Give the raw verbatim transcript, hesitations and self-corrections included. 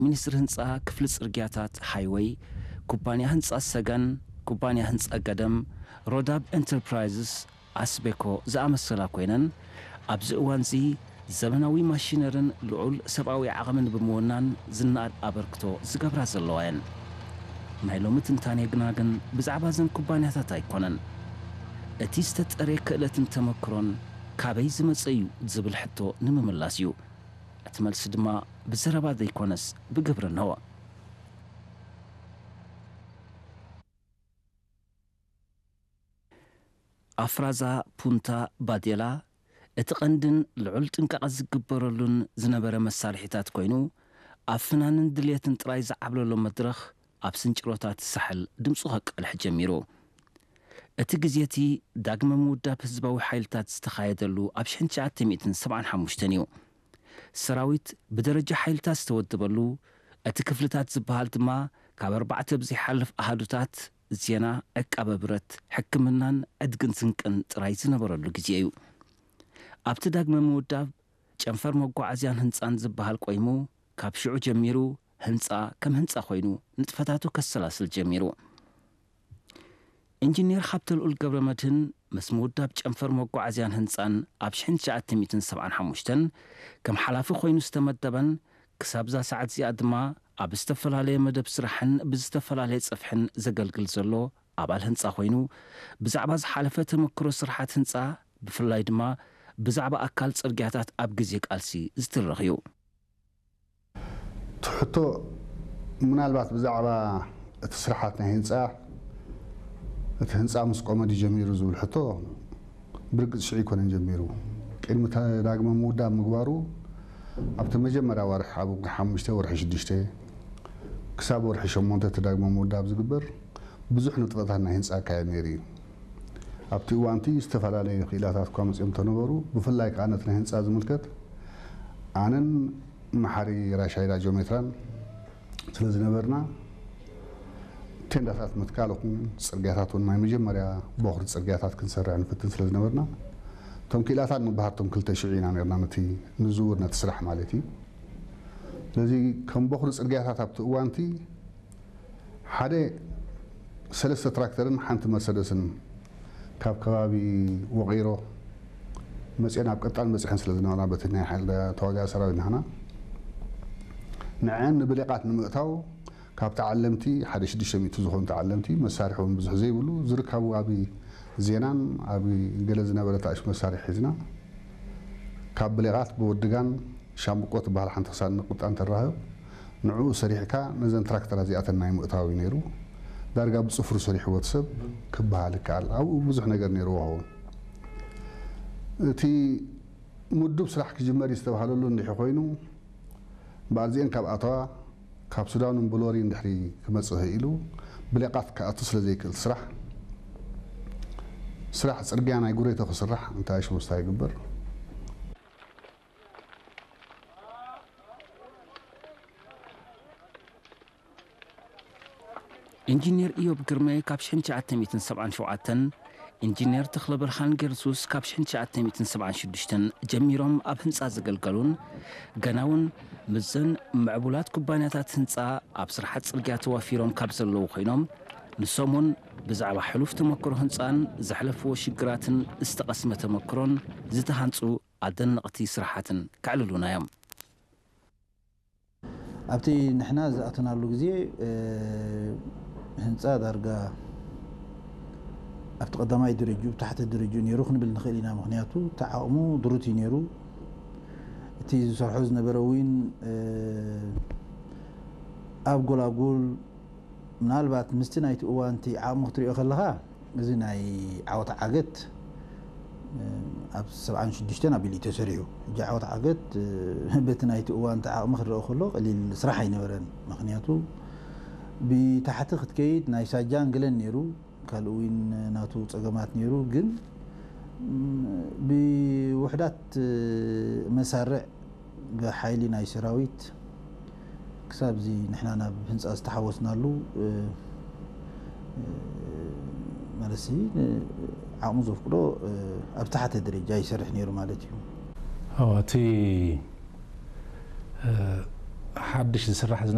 ሚኒስትር ህንጻ ክፍል ጽርግያታት ሃይዌይ ኩባንያ ህንጻ ሰገን ኩባንያ ህንጻ ቀደም ሮዳብ ኤንተርፕራይዝስ አስቤኮ ዘአመሰላ ኮይነን ኣብዚ እዋንዚ ዘመናዊ ማሽነርን ልዑል ሰብኣዊ ዓቕምን ብምውናን ዝናድ ኣበርክቶ ዝገብራ ዘለዋን ናይ ሎሚ ትንታኔ ግና ግን ብዛዕባ ዘን ኩባንያታት ኣይኮነን እቲ ዝተጠረየ ክእለትን ተመክሮን ካበይ ዝመጸ እዩ ዝብል ሕቶ ንምምላስ እዩ እቲ መልሲ ድማ ብዘረባ ዘይኮነስ ብግብርና ዋ ኣፍራዛ ፑንታ ባዴላ እቲ ቀንድን ልዑል ጥንቃቐ ዝግበረሉን ዝነበረ መሳርሒታት ኮይኑ ኣብ ፍናንን ድልየትን ጥራይ ዝዓብለሎ መድረኽ ኣብ ስንጭሮታት ሳሕል ድምፁ ከቀልሕ ጀሚሩ እቲ ግዜቲ ዳግመ ምውዳብ ህዝባዊ ሓይልታት ዝተኻየደሉ ኣብ ሽሕን ትሽዓተ ሰብዓን ሓሙሽተን እዩ ሰራዊት ብደረጃ ሓይልታት ዝተወደበሉ እቲ ክፍልታት ዝበሃል ድማ ካብ ኣርባዕተ ብዘይሓልፍ ኣሃዱታት ዜና ዕቃበ ብረት ሕክምናን ዕድግን ስንቅን ጥራይ ዝነበረሉ ግዜ እዩ ኣብቲ ዳግመ ምውዳብ ጨንፈር መጓዓዝያን ህንፃን ዝበሃል ቆይሙ ካብ ሽዑ ጀሚሩ ህንፃ ከም ህንፃ ኮይኑ ንጥፈታቱ ከሰላስል ጀሚሩ ኢንጂነር ሓብተልኡል ገብረመድህን ምስ ምውዳብ ጨንፈር መጓዓዝያን ህንፃን ኣብ ሽሕን ትሽዓተ ሰብዓን ሓሙሽተን ከም ሓላፊ ኮይኑ ዝተመደበን ክሳብዛ ሰዓት እዚኣ ድማ ኣብ ዝተፈላለየ መደብ ስራሕን ብዝተፈላለየ ጽፍሕን ዘገልግል ዘሎ ኣባል ህንፃ ኮይኑ ብዛዕባ ዝሓለፈ ተመክሮ ስራሓት ህንፃ ብፍላይ ድማ ብዛዕባ ኣካል ጽርግያታት ኣብ ግዜ ቃልሲ ዝትረኽ እዩ ትሕቶ ምናልባት ብዛዕባ እቲ ስራሓት ናይ ህንፃ እቲ ህንፃ ምስ ቆመዲ ጀሚሩ ዝብል ሕቶ ብርግፅ ሽዑ ይኮነን ጀሚሩ ቅድሚ ዳግመ ምውዳብ ምግባሩ ኣብቲ መጀመርያ ወርሒ ኣብ ሓሙሽተ ወርሒ ሽዱሽተ ክሳብ ወርሒ ሸሞንተ ተዳግመ ምውዳብ ዝግበር ብዙሕ ንጥፈታት ናይ ህንፃ ካየድ ነይሩ እዩ ኣብቲ እዋንቲ ዝተፈላለዩ ክኢላታት እኳ መፅኦም ተነበሩ ብፍላይ ከዓ ነቲ ናይ ህንፃ ዝምልከት ኣነን መሓሪ ራሻይዳ ጂኦሜትራን ስለ ዝነበርና ቴንዳታት ምትካለኹን ፅርግያታት እውን ናይ መጀመርያ በኽሪ ፅርግያታት ክንሰርዕ ንፍትን ስለ ዝነበርና እቶም ክኢላታት ንባሃርቶም ክልተ ሽዑ ኢና ነርና ነቲ ንዝውር ነቲ ስራሕ ማለት እዩ ስለዚ ከም በኽሪ ፅርግያታት ኣብቲ እዋንቲ ሓደ ሰለስተ ትራክተርን ሓንቲ መርሰደስን ካብ ከባቢ ወቂሮ መፅአን ኣብ ቀጣል መፅሐን ስለ ዝነበርና በቲ ናይ ሓይሊ ተዋጋኢ ሰራዊት ንሕና ንዕን ንብሌቃት ንምእታው ካብ ተዓለምቲ ሓደ ሽዱሽተ ሚእቲ ዝኾኑ ተዓለምቲ መሳርሒውን ብዙሕ ዘይብሉ ዝርከቡ ኣብ ዜናን ኣብ ገለ ዝነበረ ታእሽ መሳርሒ ሒዝና ካብ ብሌቃት ብወድጋን ሻምብቆ ትበሃል ሓንቲ ክሳድ ንቁጣ እንተራህብ ንዕኡ ሰሪሕካ ነዘን ትራክተራት እዚኣተን ናይ ምእታው እዩ ነይሩ ዳርጋ ብፅፍሩ ሰሪሕዎ እቲ ሰብ ክበሃል ይከኣል ኣብኡ ብዙሕ ነገር ነይርዎ ውን እቲ ምዱብ ስራሕ ክጅመር ዝተባሃለሉ እንድሒ ኮይኑ ባርዚአን ካብ ኣተዋ ካብ ሱዳንን ብሎሪ እንድሕሪ ክመፅእ ኢሉ ብሌቃት ክኣቱ ስለ ዘይክእል ስራሕ ስራሕ ፅርግያ ናይ ጉሬቶ ክስራሕ እንታይ ሽሙስታ ይግበር ኢንጂነር ኢዮብ ግርማይ ካብ ሽሕን ትሽዓተ ሰብዓን ሸውዓተን ኢንጂነር ተኽለ ብርሃን ጌርሱስ ካብ ሽሕን ትሽዓተ ሰብዓን ሽዱሽተን ጀሚሮም ኣብ ህንፃ ዘገልገሉን ገናውን ምዘን ምዕቡላት ኩባንያታት ህንፃ ኣብ ስራሓት ጽርግያ ተዋፊሮም ካብ ዘለዉ ኮይኖም ንሶምን ብዛዕባ ሕሉፍ ተመክሮ ህንፃን ዘሕለፍዎ ሽግራትን ዝተቐስመ ተመክሮን ዝተሃንፁ ኣደነቕቲ ስራሓትን ከዕልሉና እዮም ኣብቲ ንሕና ዝኣተናሉ ግዜ ህንፃ ዳርጋ ኣብቲ ቀዳማይ ደረጃ ታሕቲ ደረጃ ነይሩ ክንብል ንኽእል ኢና ምክንያቱ ተዓቕሙ ድሩት እዩ ነይሩ እቲ ዝሰርሖ ዝነበረ እውን ኣብ ጎላጉል ምናልባት ምስቲ ናይቲ እዋንቲ ዓቕሙ ክትሪኦ ከለኻ እዚ ናይ ዓወት ዓገት ኣብ ሰብዓን ሽዱሽተን ኣቢሉ ተሰሪሑ ሕጂ ዓወት ዓገት በቲ ናይቲ እዋንቲ ዓቕሚ ክረአ ከሎ ቀሊል ስራሕ ኣይነበረን ምክንያቱ ብታሕቲ ክትከይድ ናይ ሳጃን ገለን ነይሩ ካልእ እውን ናቱ ፀገማት ነይሩ ግን ብውሕዳት መሳርዕ ብሓይሊ ናይ ሰራዊት ክሳብዚ ንሕና ናብ ህንፃ ዝተሓወስናሉ ማለሲ ዓቕሙ ዘፍቅዶ ኣብ ታሕቲ ደረጃ ይሰርሕ ነይሩ ማለት እዩ እቲ ሓድሽ ዝስራሕ